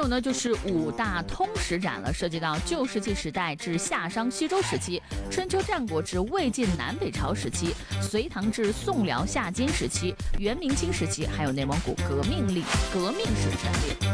有呢就是五大通史展了，涉及到旧石器时代至夏商西周时期，春秋战国至魏晋南北朝时期，隋唐至宋辽夏金时期，元明清时期，还有内蒙古革命史陈列。